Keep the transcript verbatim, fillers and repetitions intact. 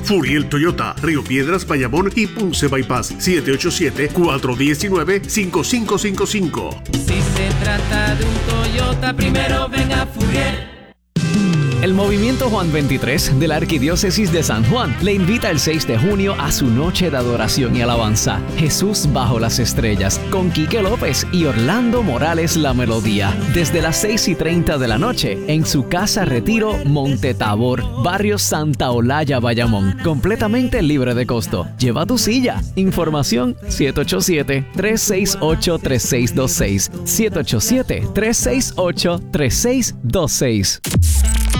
Furiel Toyota, Río Piedras, Bayamón y Ponce Bypass. siete ocho siete, cuatro uno nueve, cinco cinco cinco cinco. Si se trata de un Toyota, primero ven a Furiel. El Movimiento Juan veintitrés de la Arquidiócesis de San Juan le invita el seis de junio a su noche de adoración y alabanza. Jesús bajo las estrellas, con Quique López y Orlando Morales la melodía. Desde las seis y treinta de la noche, en su casa Retiro, Monte Tabor, barrio Santa Olaya, Bayamón. Completamente libre de costo. Lleva tu silla. Información siete ocho siete, tres seis ocho, tres seis dos seis. siete ocho siete, tres seis ocho, tres seis dos seis.